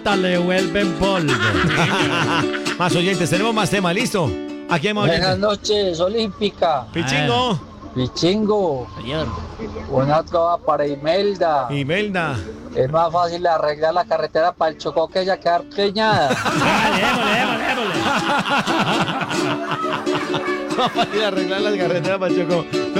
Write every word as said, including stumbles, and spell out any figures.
le vuelven polvo. Más oyentes, tenemos más temas, ¿listo? Aquí hay más Buenas oyentes. noches, Olímpica. Pichingo. Pichingo. Señor. Una trova para Imelda. Imelda. Es más fácil arreglar la carretera para el Chocó que ella quedar preñada. Dale, démosle, démosle, démosle. Vamos a ir a arreglar las carreteras para Chocó.